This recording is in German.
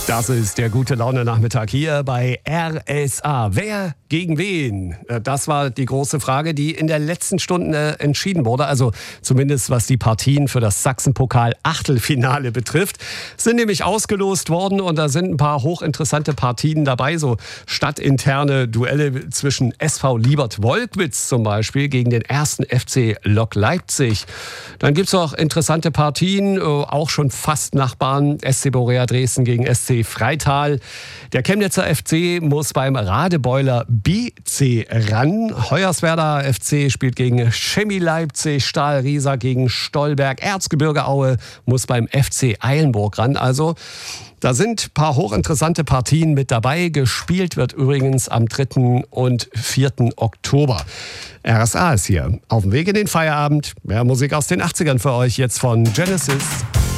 Das ist der Gute-Laune-Nachmittag hier bei RSA. Wer gegen wen? Das war die große Frage, die in der letzten Stunde entschieden wurde. Also zumindest was die Partien für das Sachsenpokal-Achtelfinale betrifft. Sind nämlich ausgelost worden und da sind ein paar hochinteressante Partien dabei. So stadtinterne Duelle zwischen SV Liebert-Wolkwitz zum Beispiel gegen den 1. FC Lok Leipzig. Dann gibt es auch interessante Partien, auch schon fast Nachbarn. SC Borea Dresden gegen SC Freital. Der Chemnitzer FC muss beim Radebeuler BC ran. Hoyerswerda FC spielt gegen Chemie Leipzig. Stahl Riesa gegen Stolberg. Erzgebirge Aue muss beim FC Eilenburg ran. Also da sind ein paar hochinteressante Partien mit dabei. Gespielt wird übrigens am 3. und 4. Oktober. RSA ist hier. Auf dem Weg in den Feierabend. Mehr Musik aus den 80ern für euch jetzt von Genesis.